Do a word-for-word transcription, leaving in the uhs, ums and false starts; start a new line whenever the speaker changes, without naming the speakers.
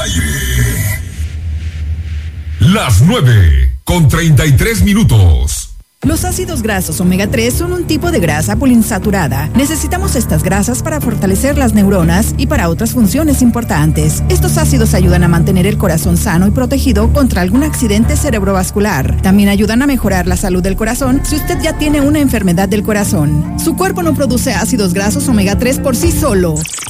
aire. Las nueve con treinta y tres minutos.
Los ácidos grasos omega tres son un tipo de grasa poliinsaturada. Necesitamos estas grasas para fortalecer las neuronas y para otras funciones importantes. Estos ácidos ayudan a mantener el corazón sano y protegido contra algún accidente cerebrovascular. También ayudan a mejorar la salud del corazón si usted ya tiene una enfermedad del corazón. Su cuerpo no produce ácidos grasos omega tres por sí solo.